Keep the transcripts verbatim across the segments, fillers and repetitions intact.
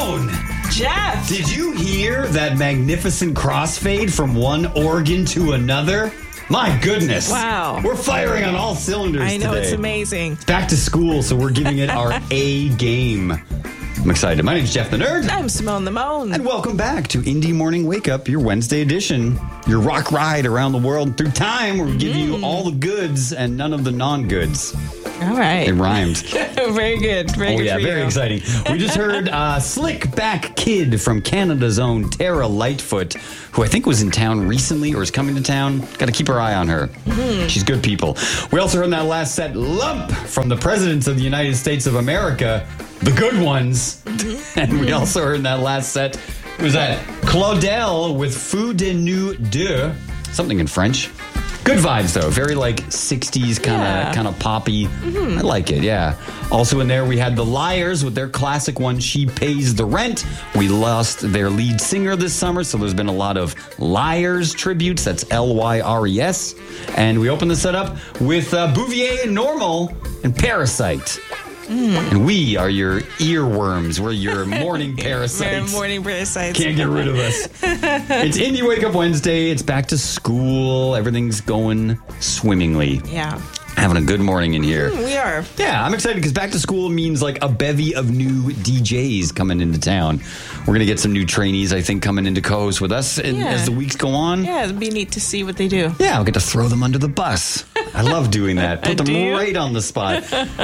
Simone! Jeff! Did you hear that magnificent crossfade from one organ to another? My goodness. Wow. We're firing on all cylinders I know, today. it's amazing. It's back to school, so we're giving it our A game. I'm excited. My name's Jeff the Nerd. I'm Simone the Moan. And welcome back to Indie Morning Wake Up, your Wednesday edition. Your rock ride around the world through time where we give you all the goods and none of the non-goods. All right. It rhymed. Very good. Very Oh, good yeah, for very you. exciting. We just heard uh, Slick Back Kid from Canada's own Tara Lightfoot, who I think was in town recently or is coming to town. Got to keep our eye on her. Mm-hmm. She's good people. We also heard in that last set Lump from the presidents of the United States of America, the good ones. Mm-hmm. And we also heard in that last set, who was that? Claudel with Fou de Nu de, something in French. Good vibes though, very like sixties kind of Yeah. kind of poppy. Mm-hmm. I like it, yeah. Also in there we had the Liars with their classic one, She Pays the Rent. We lost their lead singer this summer, so there's been a lot of Liars tributes. That's L Y R E S. And we opened the set up with uh, Bouvier and Normal and Parasite. Mm. And we are your earworms. We're your morning parasites. Morning parasites. Can't get rid of us. It's Indie Wake Up Wednesday. It's back to school. Everything's going swimmingly. Yeah. Having a good morning in here. Mm, we are. Yeah, I'm excited because back to school means like a bevy of new D Js coming into town. We're going to get some new trainees, I think, coming into co-host with us and, Yeah. as the weeks go on. Yeah, it'd be neat to see what they do. Yeah, I'll get to throw them under the bus. I love doing that. Put them Do you? right on the spot.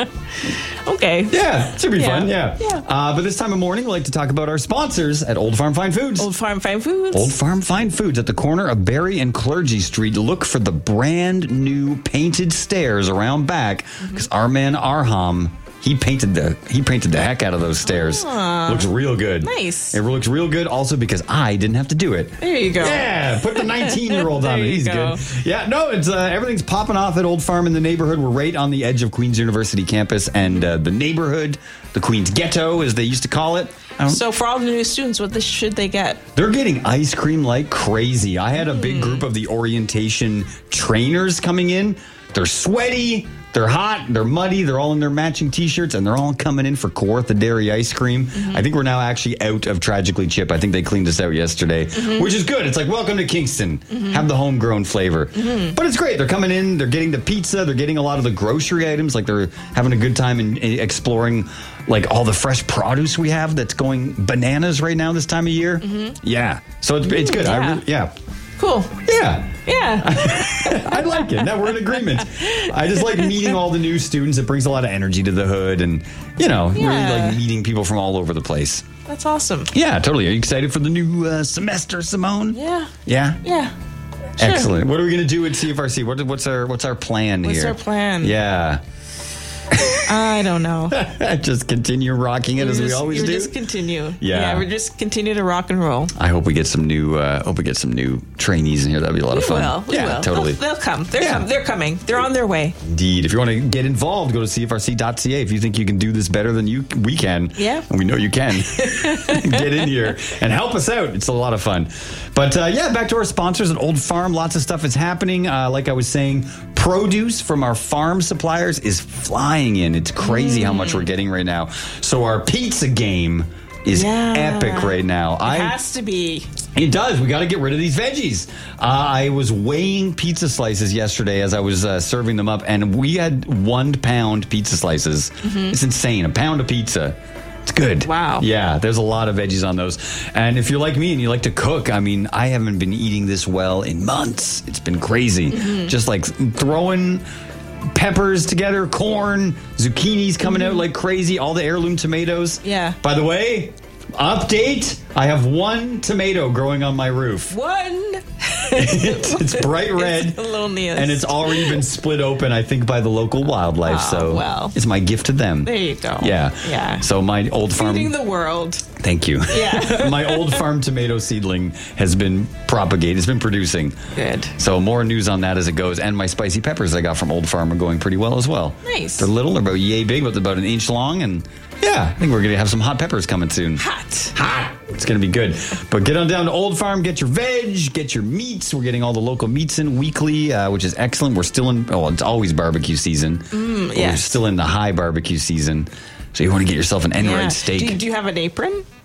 Okay. Yeah, it should be Yeah. fun. Yeah. Yeah. Uh, but this time of morning, we like to talk about our sponsors at Old Farm Fine Foods. Old Farm Fine Foods. Old Farm Fine Foods at the corner of Berry and Clergy Street. Look for the brand new painted stairs around back because our man Arham, he painted the he painted the heck out of those stairs. Ah. Looks real good. Nice. It looks real good also because I didn't have to do it. There you go. Yeah, put the nineteen-year-old on There it. you He's go. good. Yeah, no, it's uh, everything's popping off at Old Farm in the neighborhood. We're right on the edge of Queen's University campus and uh, the neighborhood, the Queen's Ghetto, as they used to call it. I don't- So for all the new students, what this should they get? They're getting ice cream like crazy. I had a big group of the orientation trainers coming in. They're sweaty, they're hot, they're muddy, they're all in their matching t-shirts, and they're all coming in for Kawartha Dairy ice cream. Mm-hmm. I think we're now actually out of Tragically Chip. I think they cleaned us out yesterday, Mm-hmm. which is good. It's like, welcome to Kingston. Mm-hmm. Have the homegrown flavor. Mm-hmm. But it's great. They're coming in, they're getting the pizza, they're getting a lot of the grocery items, like they're having a good time in, in exploring like all the fresh produce we have that's going bananas right now this time of year. Mm-hmm. Yeah. So it's, it's good. I yeah. re- yeah. Cool. Yeah. Yeah. I like it. Now we're in agreement. I just like meeting all the new students. It brings a lot of energy to the hood and, you know, Yeah. really like meeting people from all over the place. That's awesome. Yeah, totally. Are you excited for the new uh, semester, Simone? Yeah. Yeah? Yeah. Sure. Excellent. What are we going to do at C F R C? What, what's our what's our plan What's here? our plan? Yeah. I don't know. Just continue rocking it as we just, always you do. just continue. Yeah. we just continue to rock and roll. I hope we get some new uh, hope we get some new trainees in here. That'd be a lot We of fun. will. We yeah, will. totally. They'll, they'll come. They're, Yeah. com- they're coming. They're on their way. Indeed. If you want to get involved, go to C F R C dot C A. If you think you can do this better than you we can, Yeah. and we know you can, get in here and help us out. It's a lot of fun. But uh, yeah, back to our sponsors at Old Farm. Lots of stuff is happening. Uh, like I was saying, produce from our farm suppliers is flying in. It's crazy how much we're getting right now. So our pizza game is Yeah. epic right now. It I has to be. It does. We got to get rid of these veggies. Uh, I was weighing pizza slices yesterday as I was uh, serving them up, and we had one pound pizza slices. Mm-hmm. It's insane. A pound of pizza. It's good. Wow. Yeah, there's a lot of veggies on those. And if you're like me and you like to cook, I mean, I haven't been eating this well in months. It's been crazy. Mm-hmm. Just like throwing peppers together, corn, zucchinis coming out like crazy, all the heirloom tomatoes. Yeah. By the way, update, I have one tomato growing on my roof. One. it's, it's bright red. It's the loneliest. And it's already been split open, I think, by the local wildlife. Oh, so well. it's my gift to them. There you go. Yeah. Yeah. So my old farm. Feeding the world. Thank you. Yeah. My old farm tomato seedling has been propagated. It's been producing. Good. So more news on that as it goes. And my spicy peppers I got from Old Farm are going pretty well as well. Nice. They're little. They're about yay big, but about an inch long. And yeah, I think we're going to have some hot peppers coming soon. Hot. Hot. It's going to be good. But get on down to Old Farm, get your veg, get your meats. We're getting all the local meats in weekly, uh, which is excellent. We're still in, oh, it's always barbecue season. Mm, yes. We're still in the high barbecue season. So you want to get yourself an Enright Yeah. steak. Do, do you have an apron?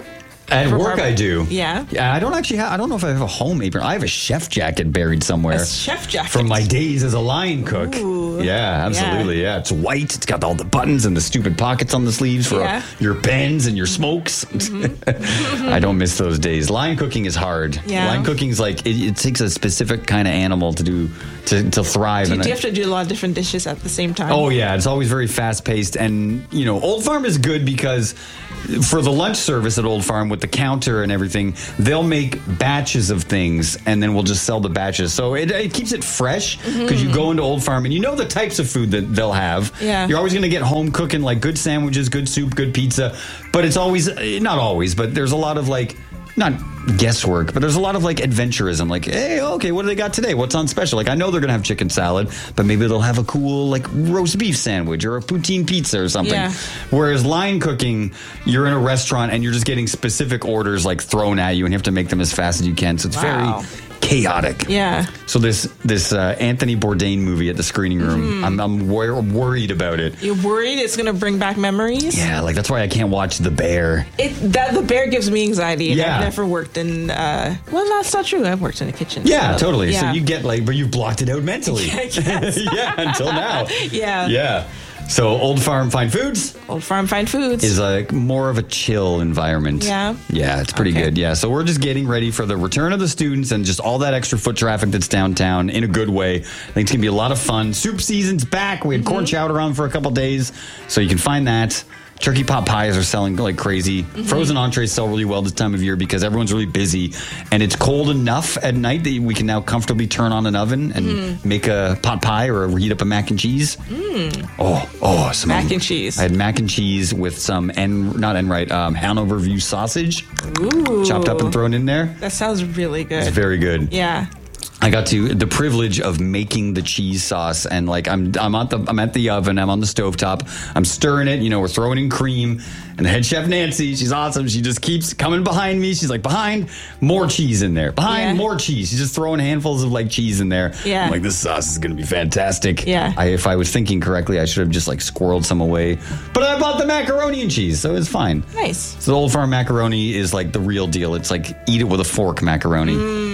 At For work, barbe- I do. Yeah? Yeah, I don't actually have, I don't know if I have a home apron. I have a chef jacket buried somewhere. A chef jacket? From my days as a line cook. Ooh. Yeah, absolutely. Yeah. It's white. It's got all the buttons and the stupid pockets on the sleeves for Yeah. your pens and your smokes. Mm-hmm. I don't miss those days. Line cooking is hard. Yeah. Line cooking is like, it, it takes a specific kind of animal to do, to, to thrive. Do, and do you I- have to do a lot of different dishes at the same time? Oh yeah, it's always very fast paced, and you know, Old Farm is good because for the lunch service at Old Farm with the counter and everything, they'll make batches of things, and then we'll just sell the batches. So it, it keeps it fresh because you go into Old Farm and you know the types of food that they'll have. Yeah. You're always going to get home cooking like good sandwiches, good soup, good pizza, but it's always not always, but there's a lot of like. Not guesswork, but there's a lot of like adventurism. Like, hey, okay, what do they got today? What's on special? Like, I know they're gonna have chicken salad, but maybe they'll have a cool like roast beef sandwich or a poutine pizza or something. Yeah. Whereas line cooking, you're in a restaurant and you're just getting specific orders like thrown at you, and you have to make them as fast as you can. So it's Wow. very chaotic. Yeah. So this this uh, Anthony Bourdain movie at the screening room, Mm-hmm. I'm, I'm wor- worried about it. You're worried it's going to bring back memories? Yeah, like that's why I can't watch The Bear. It that the bear gives me anxiety. And Yeah. I've never worked in. Uh, well, that's not true. I've worked in a kitchen. Yeah, so, totally. Yeah. So you get like, but you've blocked it out mentally. Yes. Yeah, until now. Yeah. Yeah. So Old Farm Fine Foods Old Farm Fine Foods is a more of a chill environment. Yeah? Yeah, it's pretty Okay. good. Yeah. So we're just getting ready for the return of the students and just all that extra foot traffic that's downtown in a good way. I think it's going to be a lot of fun. Soup season's back. We had corn Mm-hmm. chowder on for a couple days. So you can find that. Turkey pot pies are selling like crazy. Mm-hmm. Frozen entrees sell really well this time of year because everyone's really busy. And it's cold enough at night that we can now comfortably turn on an oven and Mm-hmm. make a pot pie or heat up a mac and cheese. Oh, oh, some Mac and cheese. I had mac and cheese with some, en, not Enright, um, Hanover View sausage Ooh. chopped up and thrown in there. That sounds really good. It's very good. Yeah. I got to the privilege of making the cheese sauce, and like I'm I'm at the I'm at the oven, I'm on the stovetop, I'm stirring it, you know, we're throwing in cream, and the head chef Nancy, she's awesome. She just keeps coming behind me. She's like, behind, more cheese in there, behind, Yeah. more cheese. She's just throwing handfuls of like cheese in there. Yeah. I'm like, this sauce is gonna be fantastic. Yeah. I, if I was thinking correctly, I should have just like squirreled some away, but I bought the macaroni and cheese, so it's fine. Nice. So the Old Farm macaroni is like the real deal. It's like eat it with a fork macaroni.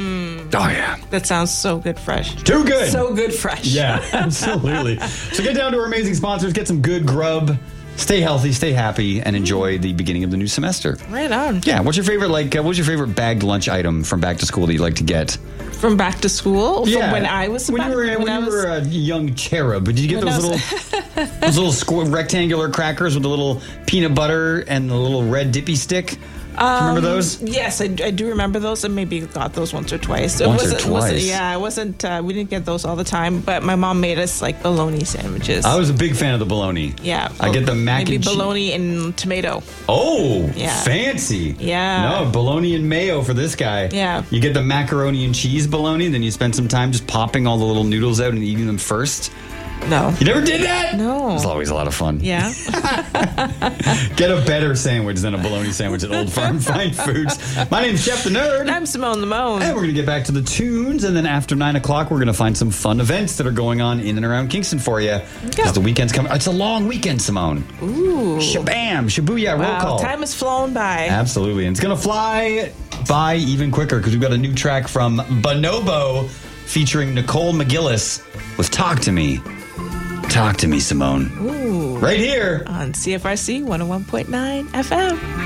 Oh yeah. That sounds so good fresh. Too good. So good fresh. Yeah, absolutely. So get down to our amazing sponsors, get some good grub, stay healthy, stay happy, and enjoy the beginning of the new semester. Right on. Yeah, what's your favorite like? Uh, what's your favorite bagged lunch item from back to school that you like to get? From back to school? Yeah, From when I was when back, you were when, I you was, were a young cherub. Did you get When I those was- little those little squ- rectangular crackers with the little peanut butter and the little red dippy stick? Do you remember those? Yes, I, I do remember those, and maybe got those once or twice. It Once or wasn't, wasn't- twice. yeah, I wasn't. Uh, we didn't get those all the time, but my mom made us like bologna sandwiches. I was a big fan of the bologna. yeah, I get the mac maybe and cheese. bologna and tomato. Oh, Yeah. fancy. Yeah. No, bologna and mayo for this guy. Yeah. You get the macaroni and cheese bologna, then you spend some time just popping all the little noodles out and eating them first. No. You never did that? No. It's always a lot of fun. Yeah. Get a better sandwich than a bologna sandwich at Old Farm Fine Foods. My name's Chef the Nerd. I'm Simone the Moan. And we're going to get back to the tunes, and then after nine o'clock, we're going to find some fun events that are going on in and around Kingston for you. Because the weekend's coming. It's a long weekend, Simone. Ooh. Shabam, shabuya, roll Wow, call. time has flown by. Absolutely. And it's going to fly by even quicker because we've got a new track from Bonobo featuring Nicole McGillis with Talk to Me. Talk to me, Simone. Ooh. Right here. On C F R C one oh one point nine F M.